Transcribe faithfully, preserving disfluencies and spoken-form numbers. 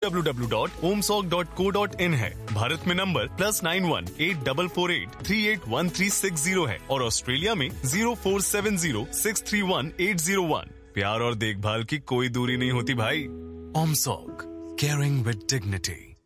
W W dot ओमसॉक dot co dot in है। भारत में number plus nine one eight four four eight three eight one three six zero है और Australia में zero four seven zero six three one eight zero one. प्यार और देखभाल की कोई दूरी नहीं होती भाई। ओमसॉक, केयरिंग विद डिग्निटी।